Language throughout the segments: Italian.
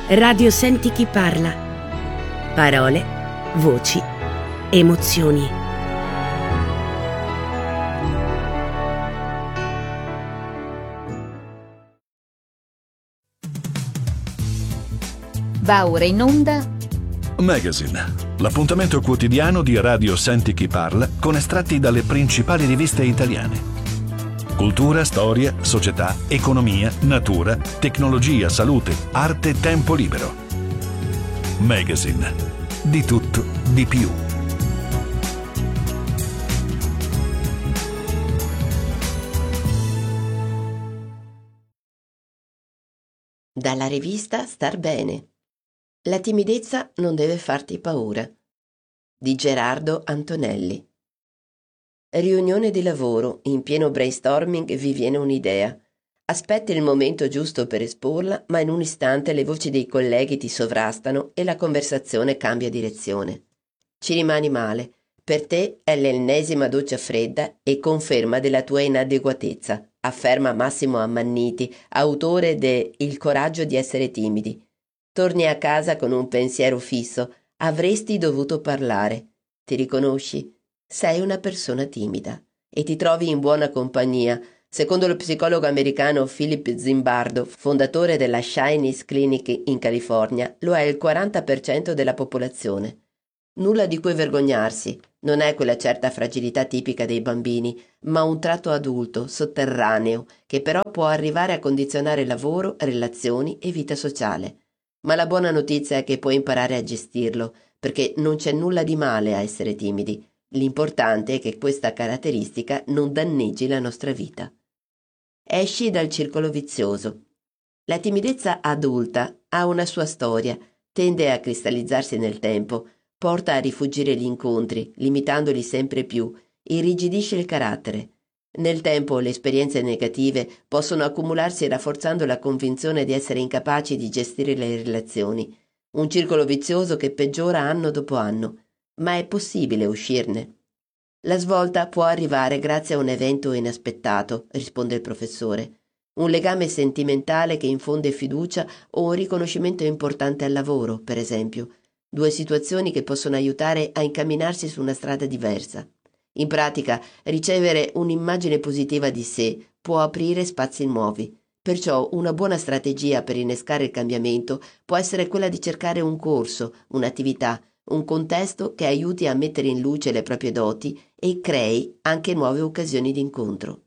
Radio Senti chi parla. Parole, voci, emozioni. Va ora in onda Magazine, l'appuntamento quotidiano di Radio Senti chi parla con estratti dalle principali riviste italiane. Cultura, storia, società, economia, natura, tecnologia, salute, arte, tempo libero. Magazine. Di tutto, di più. Dalla rivista Star Bene. La timidezza non deve farti paura. Di Gerardo Antonelli. Riunione di lavoro, in pieno brainstorming vi viene un'idea. Aspetti il momento giusto per esporla, ma in un istante le voci dei colleghi ti sovrastano e la conversazione cambia direzione. Ci rimani male. Per te è l'ennesima doccia fredda e conferma della tua inadeguatezza, afferma Massimo Ammanniti, autore de Il coraggio di essere timidi. Torni a casa con un pensiero fisso. Avresti dovuto parlare. Ti riconosci? Sei una persona timida e ti trovi in buona compagnia. Secondo lo psicologo americano Philip Zimbardo, fondatore della Shyness Clinic in California, lo è il 40% della popolazione. Nulla di cui vergognarsi, non è quella certa fragilità tipica dei bambini, ma un tratto adulto, sotterraneo, che però può arrivare a condizionare lavoro, relazioni e vita sociale. Ma la buona notizia è che puoi imparare a gestirlo, perché non c'è nulla di male a essere timidi. L'importante è che questa caratteristica non danneggi la nostra vita. Esci dal circolo vizioso. La timidezza adulta ha una sua storia, tende a cristallizzarsi nel tempo, porta a rifugire gli incontri, limitandoli sempre più, irrigidisce il carattere. Nel tempo le esperienze negative possono accumularsi rafforzando la convinzione di essere incapaci di gestire le relazioni, un circolo vizioso che peggiora anno dopo anno. Ma è possibile uscirne? La svolta può arrivare grazie a un evento inaspettato, risponde il professore. Un legame sentimentale che infonde fiducia o un riconoscimento importante al lavoro, per esempio. Due situazioni che possono aiutare a incamminarsi su una strada diversa. In pratica, ricevere un'immagine positiva di sé può aprire spazi nuovi. Perciò una buona strategia per innescare il cambiamento può essere quella di cercare un corso, un'attività, un contesto che aiuti a mettere in luce le proprie doti e crei anche nuove occasioni di incontro.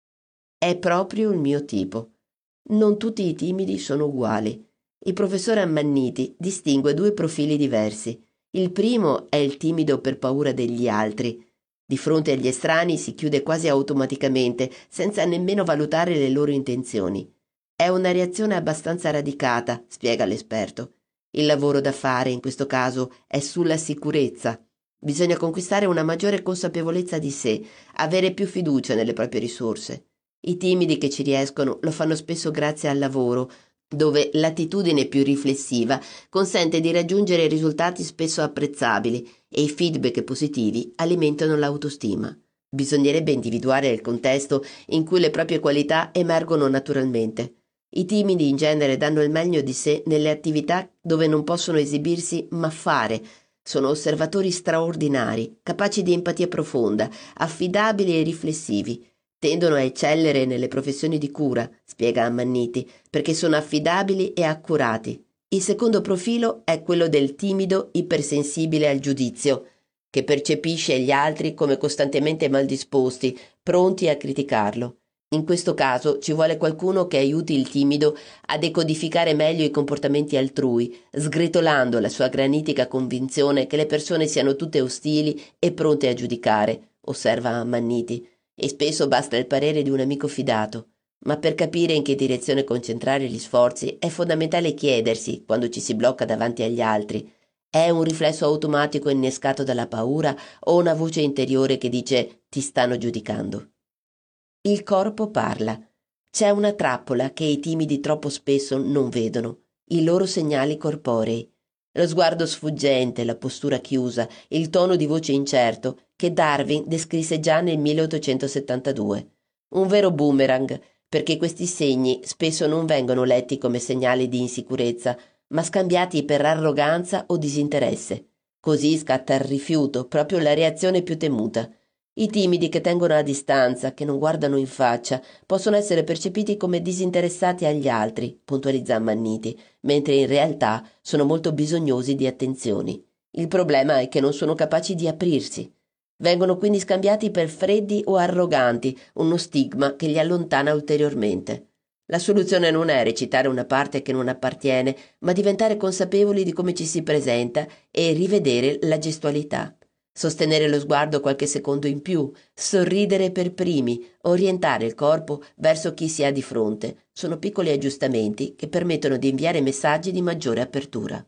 È proprio il mio tipo. Non tutti i timidi sono uguali. Il professore Ammanniti distingue due profili diversi. Il primo è il timido per paura degli altri. Di fronte agli estranei si chiude quasi automaticamente, senza nemmeno valutare le loro intenzioni. È una reazione abbastanza radicata, spiega l'esperto. Il lavoro da fare, in questo caso, è sulla sicurezza. Bisogna conquistare una maggiore consapevolezza di sé, avere più fiducia nelle proprie risorse. I timidi che ci riescono lo fanno spesso grazie al lavoro, dove l'attitudine più riflessiva consente di raggiungere risultati spesso apprezzabili e i feedback positivi alimentano l'autostima. Bisognerebbe individuare il contesto in cui le proprie qualità emergono naturalmente. I timidi in genere danno il meglio di sé nelle attività dove non possono esibirsi ma fare. Sono osservatori straordinari, capaci di empatia profonda, affidabili e riflessivi. Tendono a eccellere nelle professioni di cura, spiega Ammanniti, perché sono affidabili e accurati. Il secondo profilo è quello del timido ipersensibile al giudizio, che percepisce gli altri come costantemente maldisposti, pronti a criticarlo. In questo caso ci vuole qualcuno che aiuti il timido a decodificare meglio i comportamenti altrui, sgretolando la sua granitica convinzione che le persone siano tutte ostili e pronte a giudicare, osserva Ammanniti, e spesso basta il parere di un amico fidato. Ma per capire in che direzione concentrare gli sforzi è fondamentale chiedersi, quando ci si blocca davanti agli altri, è un riflesso automatico innescato dalla paura o una voce interiore che dice «ti stanno giudicando». Il corpo parla. C'è una trappola che i timidi troppo spesso non vedono, i loro segnali corporei. Lo sguardo sfuggente, la postura chiusa, il tono di voce incerto che Darwin descrisse già nel 1872. Un vero boomerang, perché questi segni spesso non vengono letti come segnali di insicurezza, ma scambiati per arroganza o disinteresse. Così scatta il rifiuto, proprio la reazione più temuta. I timidi che tengono a distanza, che non guardano in faccia, possono essere percepiti come disinteressati agli altri, puntualizza Ammanniti, mentre in realtà sono molto bisognosi di attenzioni. Il problema è che non sono capaci di aprirsi. Vengono quindi scambiati per freddi o arroganti, uno stigma che li allontana ulteriormente. La soluzione non è recitare una parte che non appartiene, ma diventare consapevoli di come ci si presenta e rivedere la gestualità. Sostenere lo sguardo qualche secondo in più, sorridere per primi, orientare il corpo verso chi si ha di fronte. Sono piccoli aggiustamenti che permettono di inviare messaggi di maggiore apertura.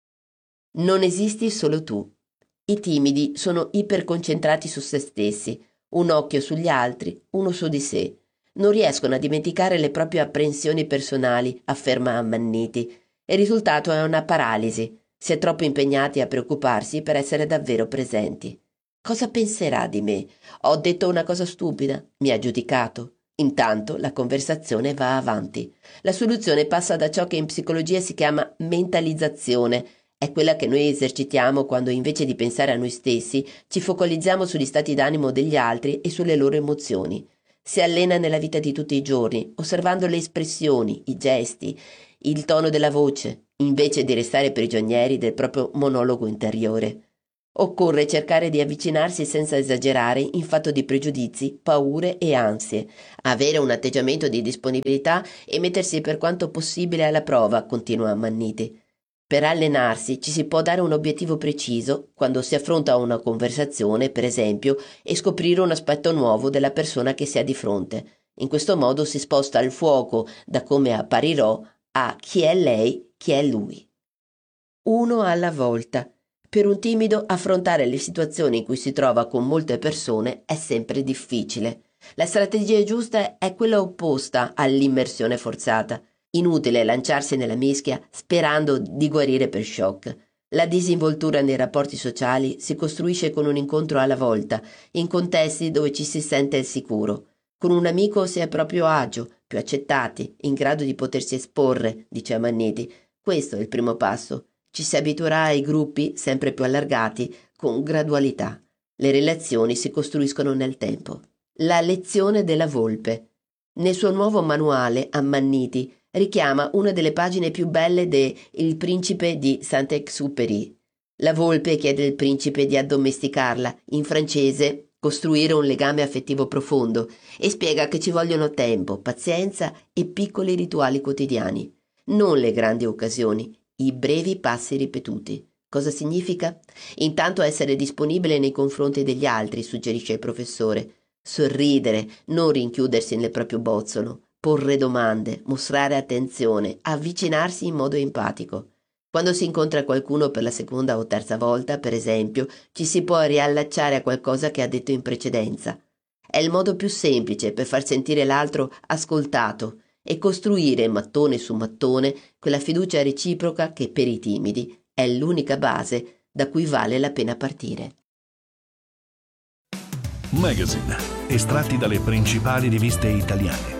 Non esisti solo tu. I timidi sono iperconcentrati su se stessi, un occhio sugli altri, uno su di sé. Non riescono a dimenticare le proprie apprensioni personali, afferma Ammanniti. Il risultato è una paralisi. Si è troppo impegnati a preoccuparsi per essere davvero presenti. Cosa penserà di me? Ho detto una cosa stupida? Mi ha giudicato? Intanto la conversazione va avanti. La soluzione passa da ciò che in psicologia si chiama mentalizzazione. È quella che noi esercitiamo quando invece di pensare a noi stessi ci focalizziamo sugli stati d'animo degli altri e sulle loro emozioni. Si allena nella vita di tutti i giorni, osservando le espressioni, i gesti, il tono della voce, invece di restare prigionieri del proprio monologo interiore. Occorre cercare di avvicinarsi senza esagerare in fatto di pregiudizi, paure e ansie, avere un atteggiamento di disponibilità e mettersi per quanto possibile alla prova, continua Ammanniti. Per allenarsi ci si può dare un obiettivo preciso quando si affronta una conversazione, per esempio, e scoprire un aspetto nuovo della persona che si ha di fronte. In questo modo si sposta il fuoco da come apparirò a chi è lei, chi è lui. Uno alla volta. Per un timido affrontare le situazioni in cui si trova con molte persone è sempre difficile. La strategia giusta è quella opposta all'immersione forzata. Inutile lanciarsi nella mischia sperando di guarire per shock. La disinvoltura nei rapporti sociali si costruisce con un incontro alla volta, in contesti dove ci si sente sicuro. Con un amico si è proprio agio, più accettati, in grado di potersi esporre, dice Ammanniti. Questo è il primo passo. Ci si abituerà ai gruppi sempre più allargati, con gradualità. Le relazioni si costruiscono nel tempo. La lezione della volpe. Nel suo nuovo manuale, Ammanniti richiama una delle pagine più belle de Il principe di Saint-Exupéry. La volpe chiede al principe di addomesticarla, in francese costruire un legame affettivo profondo, e spiega che ci vogliono tempo, pazienza e piccoli rituali quotidiani, non le grandi occasioni, i brevi passi ripetuti. Cosa significa? Intanto essere disponibile nei confronti degli altri, suggerisce il professore. Sorridere, non rinchiudersi nel proprio bozzolo, porre domande, mostrare attenzione, avvicinarsi in modo empatico. Quando si incontra qualcuno per la seconda o terza volta, per esempio, ci si può riallacciare a qualcosa che ha detto in precedenza. È il modo più semplice per far sentire l'altro ascoltato e costruire mattone su mattone quella fiducia reciproca che per i timidi è l'unica base da cui vale la pena partire. Magazine, estratti dalle principali riviste italiane.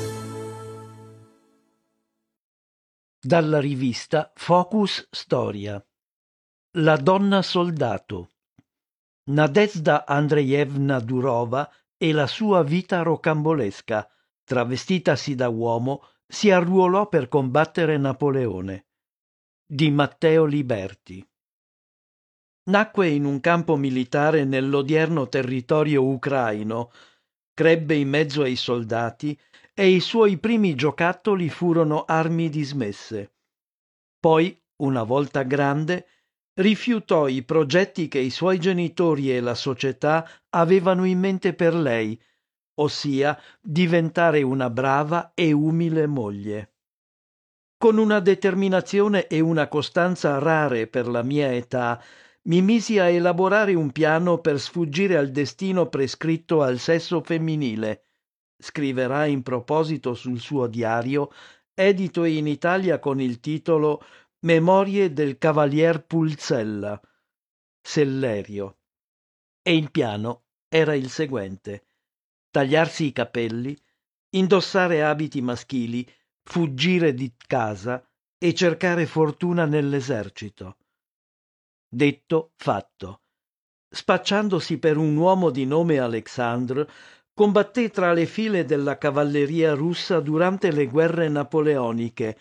Dalla rivista Focus Storia. La donna soldato. Nadezhda Andreevna Durova e la sua vita rocambolesca. Travestitasi da uomo, si arruolò per combattere Napoleone. Di Matteo Liberti. Nacque in un campo militare nell'odierno territorio ucraino, crebbe in mezzo ai soldati e i suoi primi giocattoli furono armi dismesse. Poi, una volta grande, rifiutò i progetti che i suoi genitori e la società avevano in mente per lei, ossia diventare una brava e umile moglie. Con una determinazione e una costanza rare per la mia età, mi misi a elaborare un piano per sfuggire al destino prescritto al sesso femminile, scriverà in proposito sul suo diario, edito in Italia con il titolo Memorie del Cavalier Pulzella, Sellerio. E il piano era il seguente: tagliarsi i capelli, indossare abiti maschili, fuggire di casa, e cercare fortuna nell'esercito. Detto, fatto. Spacciandosi per un uomo di nome Alexandre, combatté tra le file della cavalleria russa durante le guerre napoleoniche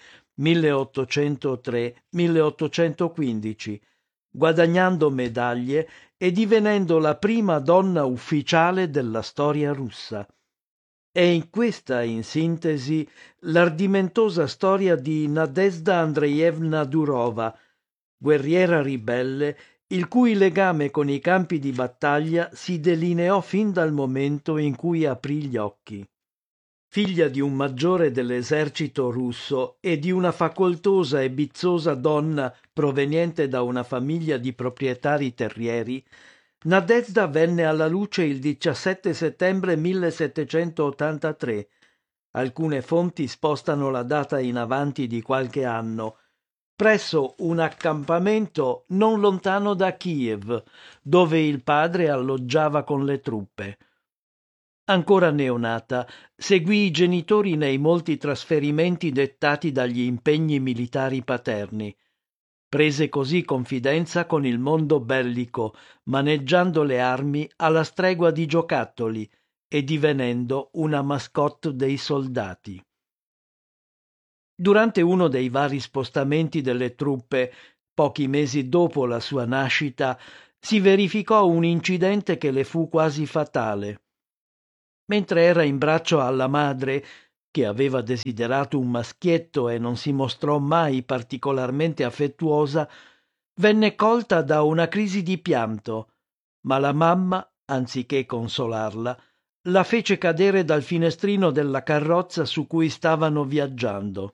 1803-1815, guadagnando medaglie e divenendo la prima donna ufficiale della storia russa. È in questa, in sintesi, l'ardimentosa storia di Nadezhda Andreevna Durova, guerriera ribelle, il cui legame con i campi di battaglia si delineò fin dal momento in cui aprì gli occhi. Figlia di un maggiore dell'esercito russo e di una facoltosa e bizzosa donna proveniente da una famiglia di proprietari terrieri, Nadezhda venne alla luce il 17 settembre 1783. Alcune fonti spostano la data in avanti di qualche anno, presso un accampamento non lontano da Kiev, dove il padre alloggiava con le truppe. Ancora neonata, seguì i genitori nei molti trasferimenti dettati dagli impegni militari paterni. Prese così confidenza con il mondo bellico, maneggiando le armi alla stregua di giocattoli e divenendo una mascotte dei soldati. Durante uno dei vari spostamenti delle truppe, pochi mesi dopo la sua nascita, si verificò un incidente che le fu quasi fatale. Mentre era in braccio alla madre, che aveva desiderato un maschietto e non si mostrò mai particolarmente affettuosa, venne colta da una crisi di pianto, ma la mamma, anziché consolarla, la fece cadere dal finestrino della carrozza su cui stavano viaggiando.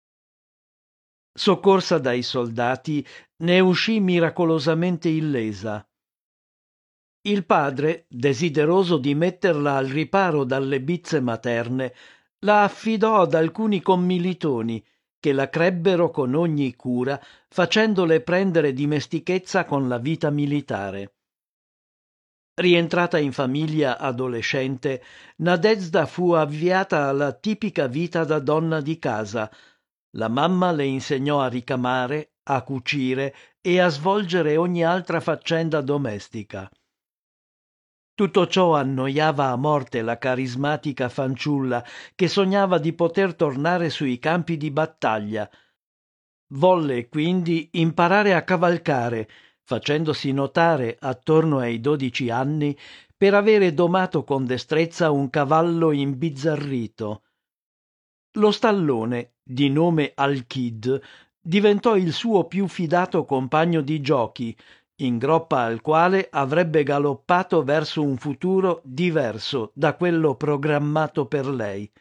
Soccorsa dai soldati, ne uscì miracolosamente illesa. Il padre, desideroso di metterla al riparo dalle bizze materne, la affidò ad alcuni commilitoni che la crebbero con ogni cura, facendole prendere dimestichezza con la vita militare. Rientrata in famiglia adolescente, Nadezhda fu avviata alla tipica vita da donna di casa. La mamma le insegnò a ricamare, a cucire e a svolgere ogni altra faccenda domestica. Tutto ciò annoiava a morte la carismatica fanciulla che sognava di poter tornare sui campi di battaglia. Volle quindi imparare a cavalcare, facendosi notare attorno ai 12 anni per avere domato con destrezza un cavallo imbizzarrito. Lo stallone, di nome Alkid, diventò il suo più fidato compagno di giochi, in groppa al quale avrebbe galoppato verso un futuro diverso da quello programmato per lei.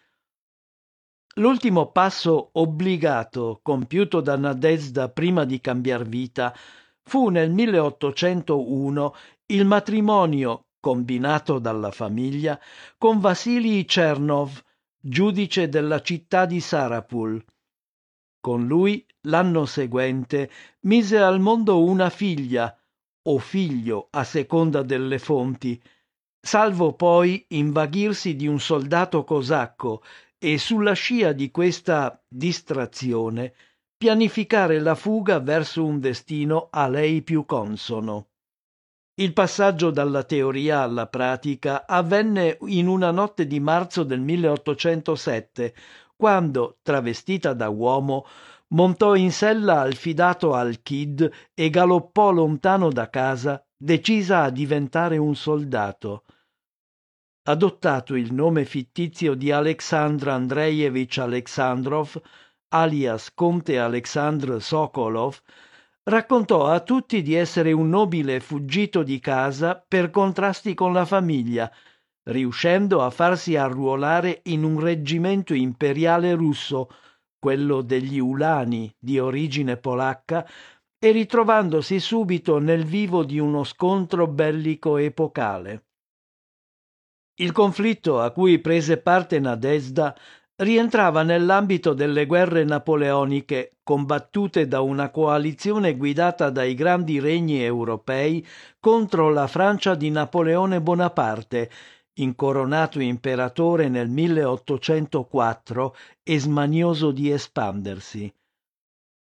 L'ultimo passo obbligato compiuto da Nadezhda prima di cambiar vita fu nel 1801 il matrimonio, combinato dalla famiglia, con Vasilij Chernov, giudice della città di Sarapul. Con lui, l'anno seguente, mise al mondo una figlia, o figlio a seconda delle fonti, salvo poi invaghirsi di un soldato cosacco e sulla scia di questa distrazione pianificare la fuga verso un destino a lei più consono. Il passaggio dalla teoria alla pratica avvenne in una notte di marzo del 1807, quando, travestita da uomo, montò in sella al fidato Alkid e galoppò lontano da casa, decisa a diventare un soldato. Adottato il nome fittizio di Alexandr Andreevich Alexandrov, alias conte Alexandr Sokolov, raccontò a tutti di essere un nobile fuggito di casa per contrasti con la famiglia, riuscendo a farsi arruolare in un reggimento imperiale russo, quello degli Ulani di origine polacca, e ritrovandosi subito nel vivo di uno scontro bellico epocale. Il conflitto a cui prese parte Nadezhda rientrava nell'ambito delle guerre napoleoniche combattute da una coalizione guidata dai grandi regni europei contro la Francia di Napoleone Bonaparte, incoronato imperatore nel 1804 e smanioso di espandersi.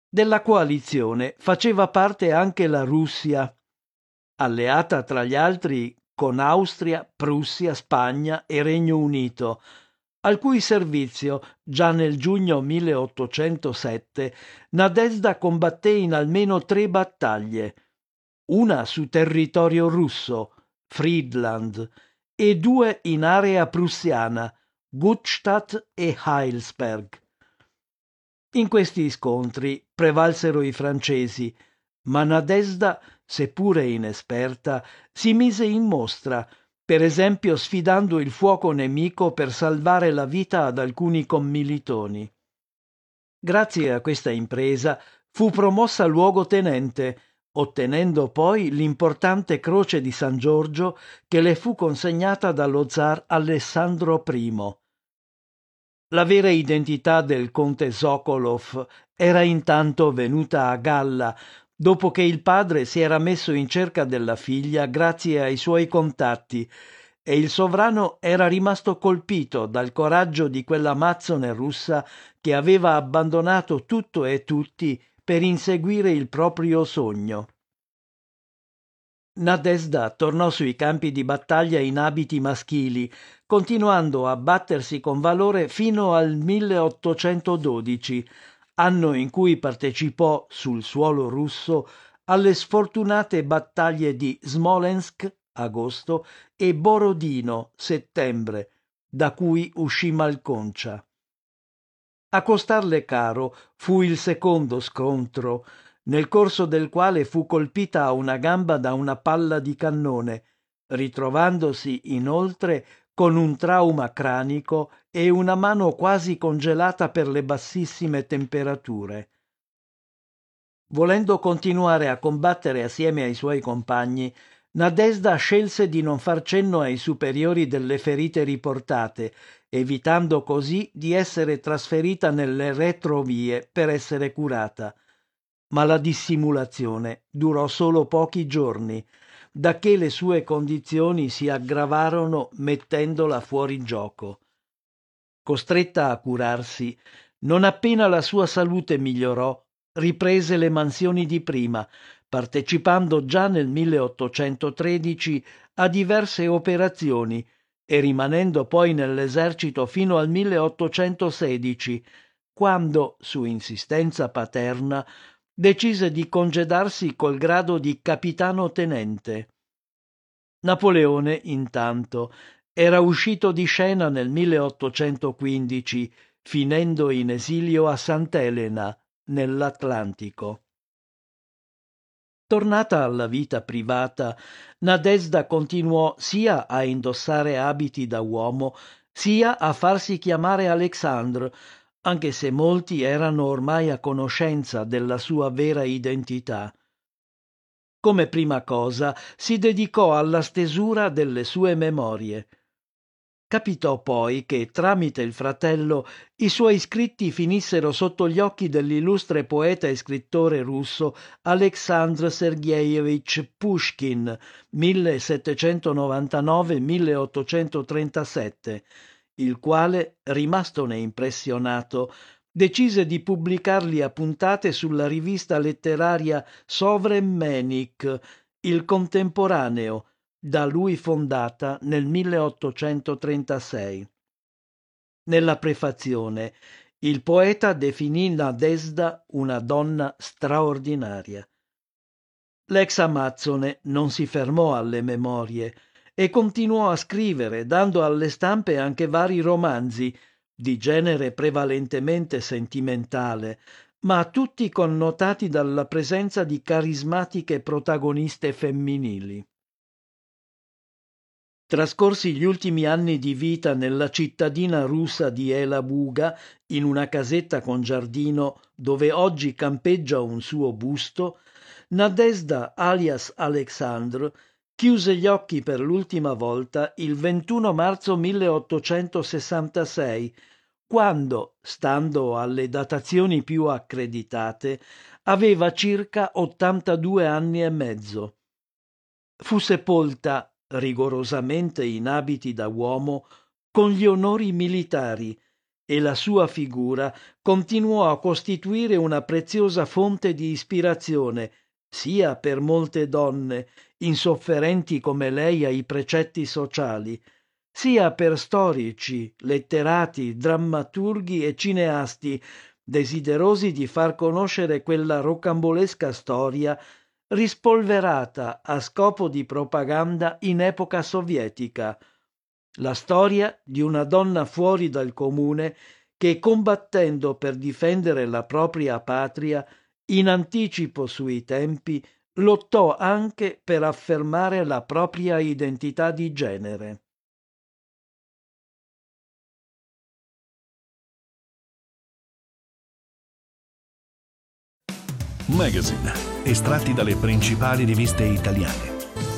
Della coalizione faceva parte anche la Russia, alleata tra gli altri con Austria, Prussia, Spagna e Regno Unito, al cui servizio, già nel giugno 1807, Nadezhda combatté in almeno 3 battaglie, una su territorio russo, Friedland, e 2 in area prussiana, Gutstadt e Heilsberg. In questi scontri prevalsero i francesi, ma Nadezhda, seppure inesperta, si mise in mostra, per esempio sfidando il fuoco nemico per salvare la vita ad alcuni commilitoni. Grazie a questa impresa fu promossa luogotenente, ottenendo poi l'importante Croce di San Giorgio che le fu consegnata dallo zar Alessandro I. La vera identità del conte Sokolov era intanto venuta a galla, dopo che il padre si era messo in cerca della figlia grazie ai suoi contatti, e il sovrano era rimasto colpito dal coraggio di quella amazzone russa che aveva abbandonato tutto e tutti per inseguire il proprio sogno. Nadezhda tornò sui campi di battaglia in abiti maschili, continuando a battersi con valore fino al 1812, anno in cui partecipò sul suolo russo alle sfortunate battaglie di Smolensk, agosto, e Borodino, settembre, da cui uscì malconcia. A costarle caro fu il secondo scontro, nel corso del quale fu colpita a una gamba da una palla di cannone, ritrovandosi inoltre con un trauma cranico e una mano quasi congelata per le bassissime temperature. Volendo continuare a combattere assieme ai suoi compagni, Nadezhda scelse di non far cenno ai superiori delle ferite riportate, evitando così di essere trasferita nelle retrovie per essere curata. Ma la dissimulazione durò solo pochi giorni, dacché le sue condizioni si aggravarono mettendola fuori gioco. Costretta a curarsi, non appena la sua salute migliorò, riprese le mansioni di prima, partecipando già nel 1813 a diverse operazioni e rimanendo poi nell'esercito fino al 1816, quando, su insistenza paterna, decise di congedarsi col grado di capitano tenente. Napoleone, intanto, era uscito di scena nel 1815, finendo in esilio a Sant'Elena, nell'Atlantico. Tornata alla vita privata, Nadezhda continuò sia a indossare abiti da uomo, sia a farsi chiamare Alexandre, anche se molti erano ormai a conoscenza della sua vera identità. Come prima cosa si dedicò alla stesura delle sue memorie. Capitò poi che, tramite il fratello, i suoi scritti finissero sotto gli occhi dell'illustre poeta e scrittore russo Aleksandr Sergejevich Pushkin, 1799-1837, il quale, rimastone impressionato, decise di pubblicarli a puntate sulla rivista letteraria Sovremennik, il contemporaneo, da lui fondata nel 1836. Nella prefazione, il poeta definì Nadezhda una donna straordinaria. L'ex amazzone non si fermò alle memorie e continuò a scrivere, dando alle stampe anche vari romanzi, di genere prevalentemente sentimentale, ma tutti connotati dalla presenza di carismatiche protagoniste femminili. Trascorsi gli ultimi anni di vita nella cittadina russa di Elabuga, in una casetta con giardino dove oggi campeggia un suo busto, Nadezhda alias Alexandre chiuse gli occhi per l'ultima volta il 21 marzo 1866, quando, stando alle datazioni più accreditate, aveva circa 82 anni e mezzo. Fu sepolta, rigorosamente in abiti da uomo, con gli onori militari, e la sua figura continuò a costituire una preziosa fonte di ispirazione sia per molte donne, insofferenti come lei ai precetti sociali, sia per storici, letterati, drammaturghi e cineasti desiderosi di far conoscere quella rocambolesca storia rispolverata a scopo di propaganda in epoca sovietica, la storia di una donna fuori dal comune che, combattendo per difendere la propria patria, in anticipo sui tempi, lottò anche per affermare la propria identità di genere. Magazine, estratti dalle principali riviste italiane.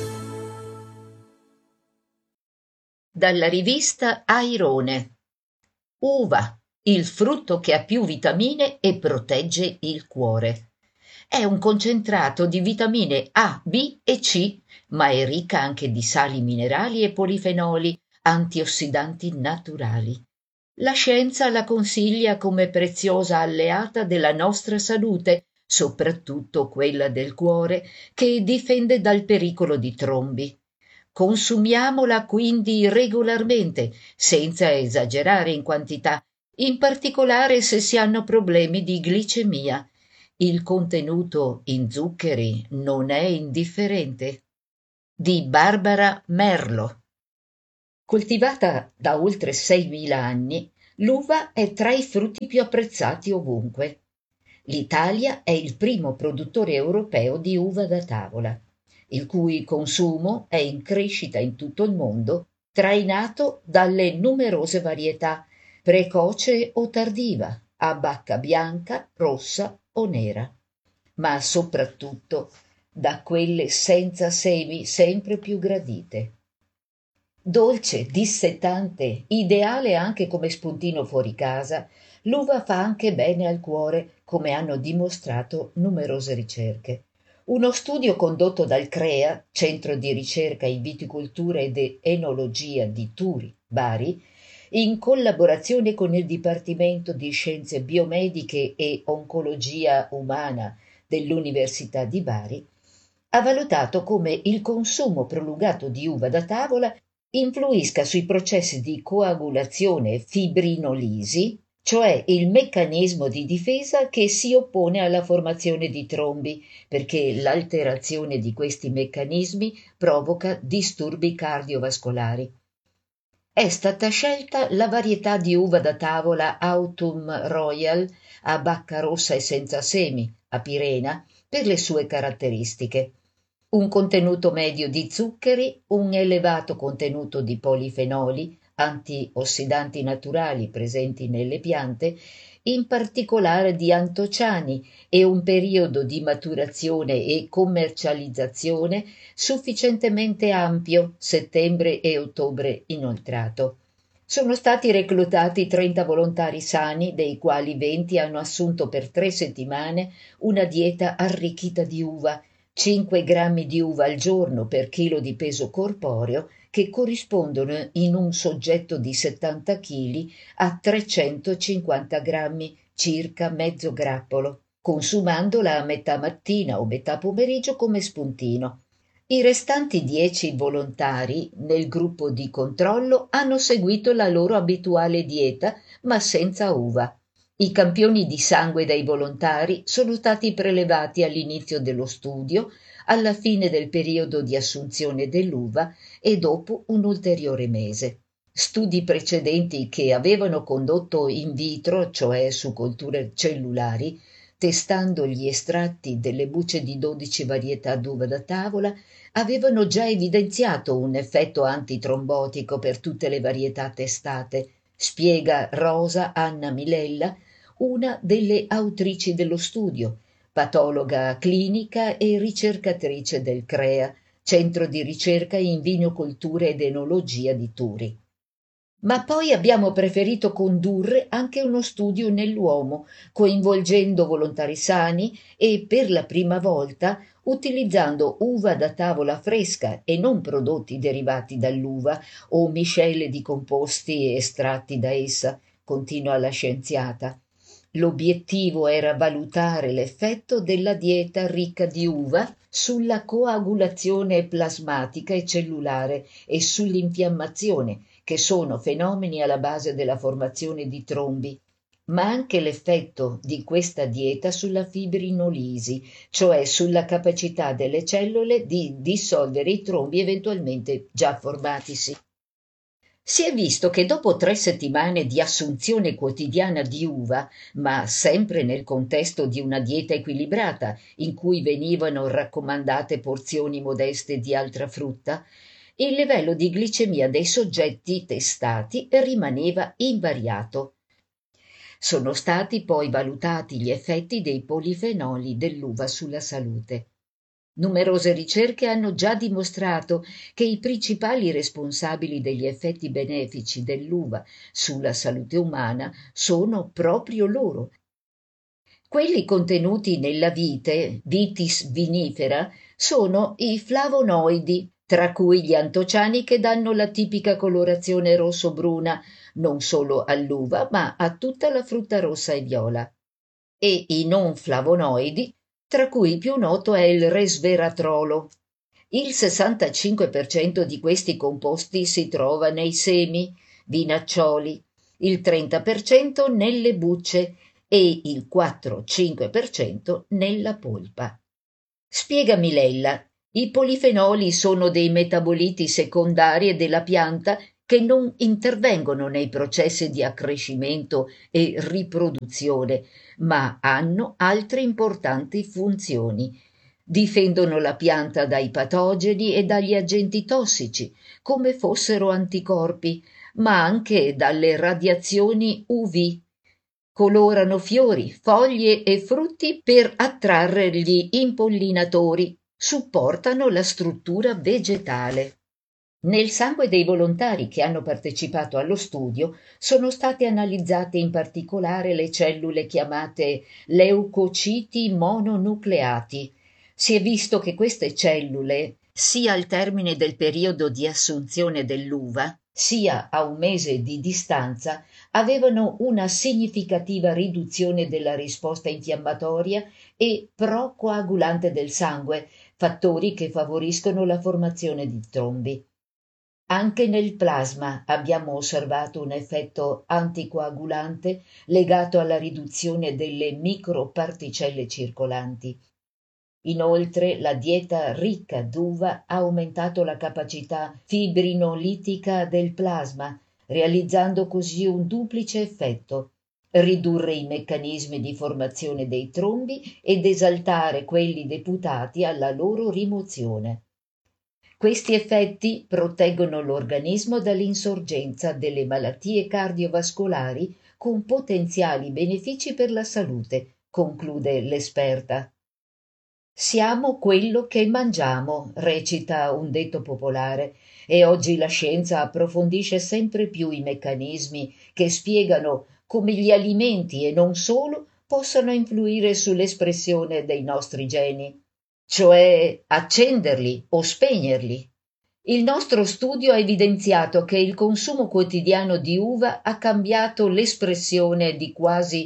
Dalla rivista Airone. Uva, il frutto che ha più vitamine e protegge il cuore. È un concentrato di vitamine A, B e C, ma è ricca anche di sali minerali e polifenoli, antiossidanti naturali. La scienza la consiglia come preziosa alleata della nostra salute, soprattutto quella del cuore, che difende dal pericolo di trombi. Consumiamola quindi regolarmente, senza esagerare in quantità, in particolare se si hanno problemi di glicemia. Il contenuto in zuccheri non è indifferente. Di Barbara Merlo. Coltivata da oltre 6.000 anni, l'uva è tra i frutti più apprezzati ovunque. L'Italia è il primo produttore europeo di uva da tavola, il cui consumo è in crescita in tutto il mondo, trainato dalle numerose varietà, precoce o tardiva, a bacca bianca, rossa o nera, ma soprattutto da quelle senza semi sempre più gradite. Dolce, dissettante, ideale anche come spuntino fuori casa, l'uva fa anche bene al cuore, come hanno dimostrato numerose ricerche. Uno studio condotto dal CREA, Centro di ricerca in viticoltura ed enologia di Turi, Bari, in collaborazione con il Dipartimento di Scienze Biomediche e Oncologia Umana dell'Università di Bari, ha valutato come il consumo prolungato di uva da tavola influisca sui processi di coagulazione fibrinolisi, cioè il meccanismo di difesa che si oppone alla formazione di trombi, perché l'alterazione di questi meccanismi provoca disturbi cardiovascolari. È stata scelta la varietà di uva da tavola Autumn Royal a bacca rossa e senza semi, a Pirena, per le sue caratteristiche. Un contenuto medio di zuccheri, un elevato contenuto di polifenoli, antiossidanti naturali presenti nelle piante, in particolare di antociani, e un periodo di maturazione e commercializzazione sufficientemente ampio, settembre e ottobre inoltrato. Sono stati reclutati 30 volontari sani, dei quali 20 hanno assunto per 3 settimane una dieta arricchita di uva, 5 grammi di uva al giorno per chilo di peso corporeo, che corrispondono in un soggetto di 70 kg a 350 grammi, circa mezzo grappolo, consumandola a metà mattina o metà pomeriggio come spuntino. I restanti 10 volontari nel gruppo di controllo hanno seguito la loro abituale dieta, ma senza uva. I campioni di sangue dei volontari sono stati prelevati all'inizio dello studio, alla fine del periodo di assunzione dell'uva e dopo un ulteriore mese. Studi precedenti che avevano condotto in vitro, cioè su colture cellulari, testando gli estratti delle bucce di 12 varietà d'uva da tavola, avevano già evidenziato un effetto antitrombotico per tutte le varietà testate, spiega Rosa Anna Milella, una delle autrici dello studio, patologa clinica e ricercatrice del CREA, Centro di ricerca in vinocoltura ed enologia di Turi. Ma poi abbiamo preferito condurre anche uno studio nell'uomo, coinvolgendo volontari sani e, per la prima volta, utilizzando uva da tavola fresca e non prodotti derivati dall'uva o miscele di composti estratti da essa, continua la scienziata. L'obiettivo era valutare l'effetto della dieta ricca di uva sulla coagulazione plasmatica e cellulare e sull'infiammazione, che sono fenomeni alla base della formazione di trombi, ma anche l'effetto di questa dieta sulla fibrinolisi, cioè sulla capacità delle cellule di dissolvere i trombi eventualmente già formatisi. Si è visto che dopo 3 settimane di assunzione quotidiana di uva, ma sempre nel contesto di una dieta equilibrata, in cui venivano raccomandate porzioni modeste di altra frutta, il livello di glicemia dei soggetti testati rimaneva invariato. Sono stati poi valutati gli effetti dei polifenoli dell'uva sulla salute. Numerose ricerche hanno già dimostrato che i principali responsabili degli effetti benefici dell'uva sulla salute umana sono proprio loro. Quelli contenuti nella vite, Vitis vinifera, sono i flavonoidi, tra cui gli antociani che danno la tipica colorazione rosso-bruna non solo all'uva ma a tutta la frutta rossa e viola, e i non flavonoidi, tra cui il più noto è il resveratrolo. Il 65% di questi composti si trova nei semi, vinaccioli, il 30% nelle bucce e il 4-5% nella polpa. Spiega Milella, i polifenoli sono dei metaboliti secondari della pianta che non intervengono nei processi di accrescimento e riproduzione, ma hanno altre importanti funzioni. Difendono la pianta dai patogeni e dagli agenti tossici, come fossero anticorpi, ma anche dalle radiazioni UV. Colorano fiori, foglie e frutti per attrarre gli impollinatori, supportano la struttura vegetale. Nel sangue dei volontari che hanno partecipato allo studio sono state analizzate in particolare le cellule chiamate leucociti mononucleati. Si è visto che queste cellule, sia al termine del periodo di assunzione dell'uva, sia a un mese di distanza, avevano una significativa riduzione della risposta infiammatoria e procoagulante del sangue, fattori che favoriscono la formazione di trombi. Anche nel plasma abbiamo osservato un effetto anticoagulante legato alla riduzione delle microparticelle circolanti. Inoltre, la dieta ricca d'uva ha aumentato la capacità fibrinolitica del plasma, realizzando così un duplice effetto: ridurre i meccanismi di formazione dei trombi ed esaltare quelli deputati alla loro rimozione. Questi effetti proteggono l'organismo dall'insorgenza delle malattie cardiovascolari con potenziali benefici per la salute, conclude l'esperta. Siamo quello che mangiamo, recita un detto popolare, e oggi la scienza approfondisce sempre più i meccanismi che spiegano come gli alimenti e non solo possano influire sull'espressione dei nostri geni, cioè accenderli o spegnerli. Il nostro studio ha evidenziato che il consumo quotidiano di uva ha cambiato l'espressione di quasi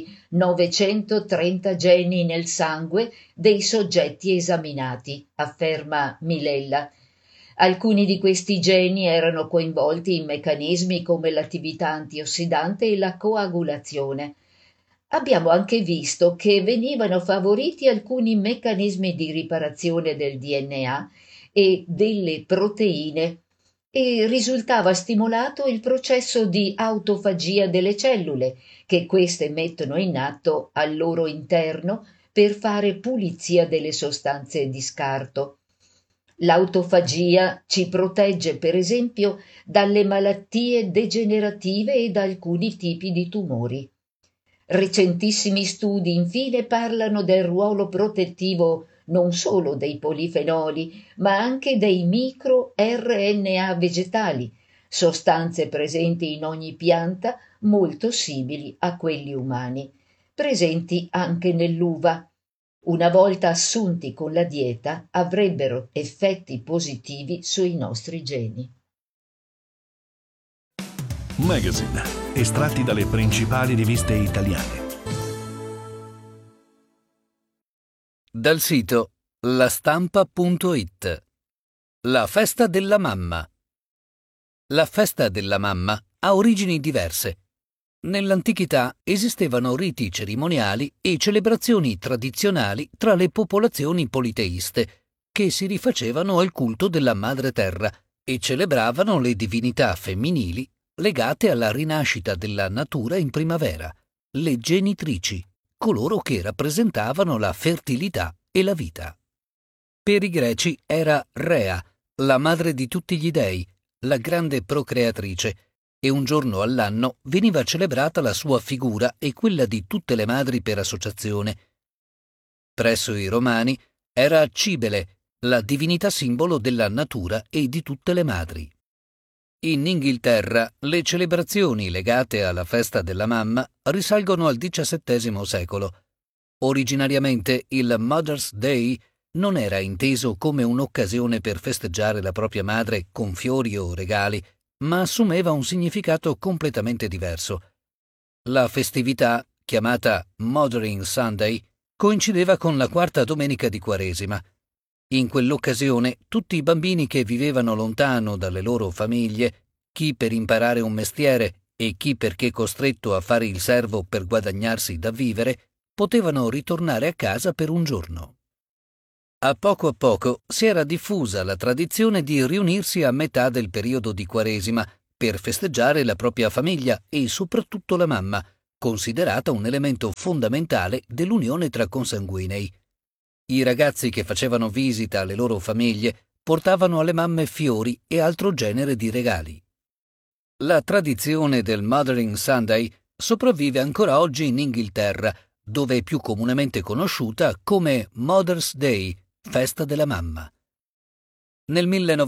930 geni nel sangue dei soggetti esaminati, afferma Milella. Alcuni di questi geni erano coinvolti in meccanismi come l'attività antiossidante e la coagulazione. Abbiamo anche visto che venivano favoriti alcuni meccanismi di riparazione del DNA e delle proteine e risultava stimolato il processo di autofagia delle cellule che queste mettono in atto al loro interno per fare pulizia delle sostanze di scarto. L'autofagia ci protegge, per esempio, dalle malattie degenerative e da alcuni tipi di tumori. Recentissimi studi, infine, parlano del ruolo protettivo non solo dei polifenoli, ma anche dei microRNA vegetali, sostanze presenti in ogni pianta molto simili a quelli umani, presenti anche nell'uva. Una volta assunti con la dieta, avrebbero effetti positivi sui nostri geni. Magazine, estratti dalle principali riviste italiane. Dal sito lastampa.it. La festa della mamma. La festa della mamma ha origini diverse. Nell'antichità esistevano riti cerimoniali e celebrazioni tradizionali tra le popolazioni politeiste che si rifacevano al culto della madre terra e celebravano le divinità femminili legate alla rinascita della natura in primavera, le genitrici, coloro che rappresentavano la fertilità e la vita. Per i greci era Rea, la madre di tutti gli dei, la grande procreatrice, e un giorno all'anno veniva celebrata la sua figura e quella di tutte le madri per associazione. Presso i Romani era Cibele, la divinità simbolo della natura e di tutte le madri. In Inghilterra le celebrazioni legate alla festa della mamma risalgono al XVII secolo. Originariamente il Mother's Day non era inteso come un'occasione per festeggiare la propria madre con fiori o regali, ma assumeva un significato completamente diverso. La festività, chiamata Mothering Sunday, coincideva con la quarta domenica di Quaresima. In quell'occasione tutti i bambini che vivevano lontano dalle loro famiglie, chi per imparare un mestiere e chi perché costretto a fare il servo per guadagnarsi da vivere, potevano ritornare a casa per un giorno. A poco si era diffusa la tradizione di riunirsi a metà del periodo di Quaresima per festeggiare la propria famiglia e soprattutto la mamma, considerata un elemento fondamentale dell'unione tra consanguinei. I ragazzi che facevano visita alle loro famiglie portavano alle mamme fiori e altro genere di regali. La tradizione del Mothering Sunday sopravvive ancora oggi in Inghilterra, dove è più comunemente conosciuta come Mother's Day, festa della mamma. Nel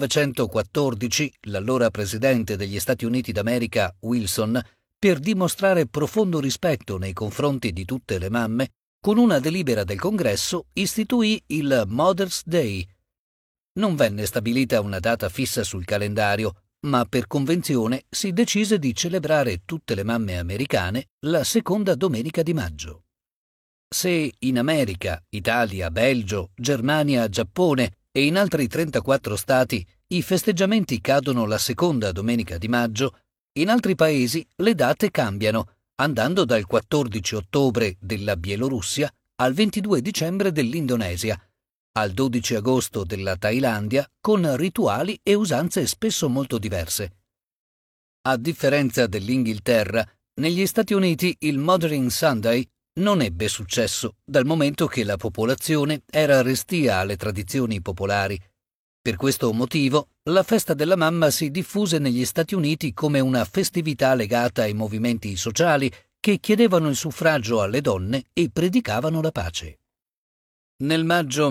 1914, l'allora presidente degli Stati Uniti d'America, Wilson, per dimostrare profondo rispetto nei confronti di tutte le mamme, con una delibera del Congresso istituì il Mother's Day. Non venne stabilita una data fissa sul calendario, ma per convenzione si decise di celebrare tutte le mamme americane la seconda domenica di maggio. Se in America, Italia, Belgio, Germania, Giappone e in altri 34 stati i festeggiamenti cadono la seconda domenica di maggio, in altri paesi le date cambiano, andando dal 14 ottobre della Bielorussia al 22 dicembre dell'Indonesia, al 12 agosto della Thailandia, con rituali e usanze spesso molto diverse. A differenza dell'Inghilterra, negli Stati Uniti il Mothering Sunday non ebbe successo dal momento che la popolazione era restia alle tradizioni popolari. Per questo motivo, la festa della mamma si diffuse negli Stati Uniti come una festività legata ai movimenti sociali che chiedevano il suffragio alle donne e predicavano la pace. Nel maggio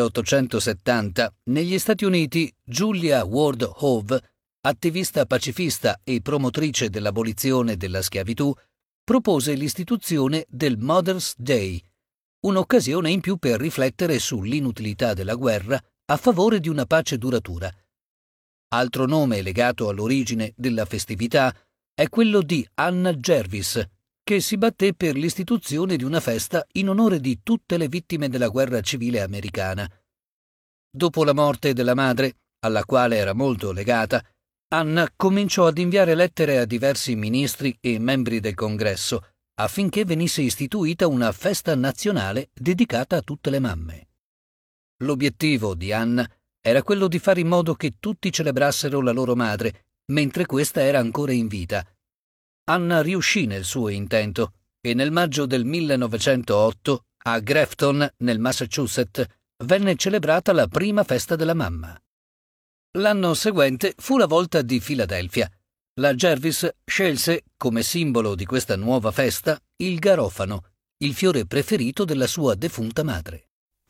1870, negli Stati Uniti, Julia Ward Howe, attivista pacifista e promotrice dell'abolizione della schiavitù, propose l'istituzione del Mother's Day, un'occasione in più per riflettere sull'inutilità della guerra a favore di una pace duratura. Altro nome legato all'origine della festività è quello di Anna Jervis, che si batté per l'istituzione di una festa in onore di tutte le vittime della guerra civile americana. Dopo la morte della madre, alla quale era molto legata, Anna cominciò ad inviare lettere a diversi ministri e membri del Congresso affinché venisse istituita una festa nazionale dedicata a tutte le mamme. L'obiettivo di Anna era quello di fare in modo che tutti celebrassero la loro madre, mentre questa era ancora in vita. Anna riuscì nel suo intento e nel maggio del 1908, a Grafton, nel Massachusetts, venne celebrata la prima festa della mamma. L'anno seguente fu la volta di Filadelfia. La Jervis scelse, come simbolo di questa nuova festa, il garofano, il fiore preferito della sua defunta madre.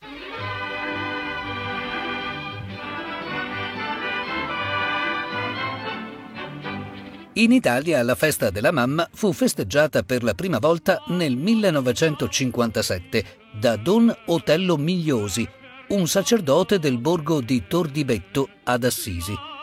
In Italia la festa della mamma fu festeggiata per la prima volta nel 1957 da Don Otello Migliosi, un sacerdote del borgo di Tordibetto ad Assisi.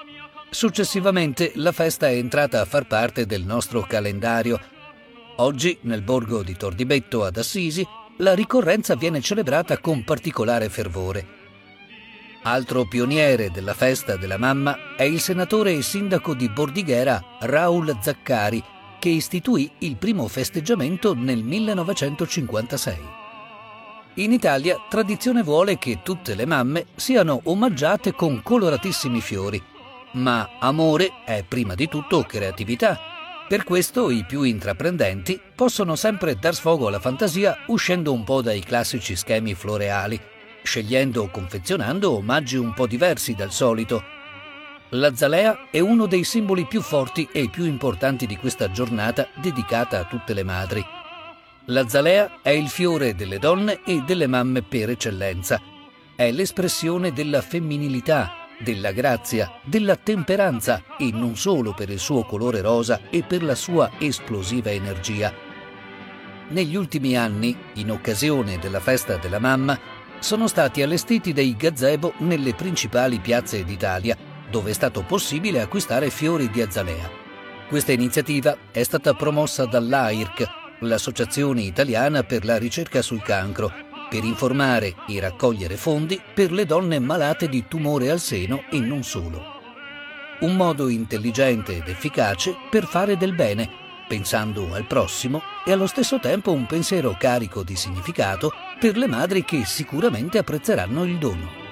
Successivamente la festa è entrata a far parte del nostro calendario. Oggi, nel borgo di Tordibetto ad Assisi, la ricorrenza viene celebrata con particolare fervore. Altro pioniere della festa della mamma è il senatore e sindaco di Bordighera Raul Zaccari, che istituì il primo festeggiamento nel 1956. In Italia tradizione vuole che tutte le mamme siano omaggiate con coloratissimi fiori, ma amore è prima di tutto creatività. Per questo i più intraprendenti possono sempre dar sfogo alla fantasia uscendo un po' dai classici schemi floreali, scegliendo o confezionando omaggi un po' diversi dal solito. L'azalea è uno dei simboli più forti e più importanti di questa giornata dedicata a tutte le madri. L'azalea è il fiore delle donne e delle mamme per eccellenza. È l'espressione della femminilità, della grazia, della temperanza e non solo per il suo colore rosa e per la sua esplosiva energia. Negli ultimi anni, in occasione della festa della mamma, sono stati allestiti dei gazebo nelle principali piazze d'Italia, dove è stato possibile acquistare fiori di azalea. Questa iniziativa è stata promossa dall'AIRC, l'Associazione Italiana per la Ricerca sul Cancro, per informare e raccogliere fondi per le donne malate di tumore al seno e non solo. Un modo intelligente ed efficace per fare del bene, pensando al prossimo e allo stesso tempo un pensiero carico di significato per le madri che sicuramente apprezzeranno il dono.